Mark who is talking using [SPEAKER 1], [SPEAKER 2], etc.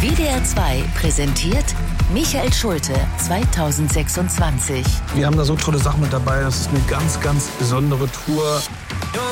[SPEAKER 1] WDR 2 präsentiert Michael Schulte 2026.
[SPEAKER 2] Wir haben da so tolle Sachen mit dabei. Das ist eine ganz, ganz besondere Tour.